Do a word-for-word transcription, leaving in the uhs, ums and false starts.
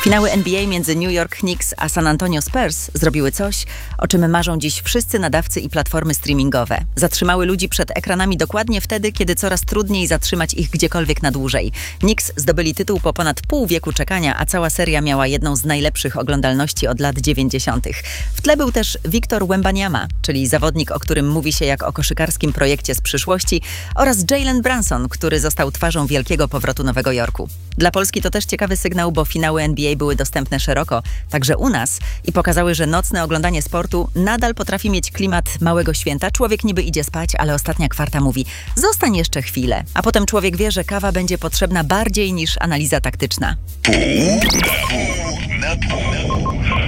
Finały N B A między New York Knicks a San Antonio Spurs zrobiły coś, o czym marzą dziś wszyscy nadawcy i platformy streamingowe. Zatrzymały ludzi przed ekranami dokładnie wtedy, kiedy coraz trudniej zatrzymać ich gdziekolwiek na dłużej. Knicks zdobyli tytuł po ponad pół wieku czekania, a cała seria miała jedną z najlepszych oglądalności od lat dziewięćdziesiątych. W tle był też Victor Wembanyama, czyli zawodnik, o którym mówi się jak o koszykarskim projekcie z przyszłości, oraz Jalen Brunson, który został twarzą wielkiego powrotu Nowego Jorku. Dla Polski to też ciekawy sygnał, bo finały N B A były dostępne szeroko, także u nas, i pokazały, że nocne oglądanie sportu nadal potrafi mieć klimat małego święta. Człowiek niby idzie spać, ale ostatnia kwarta mówi: zostań jeszcze chwilę, a potem człowiek wie, że kawa będzie potrzebna bardziej niż analiza taktyczna. Pół na pół.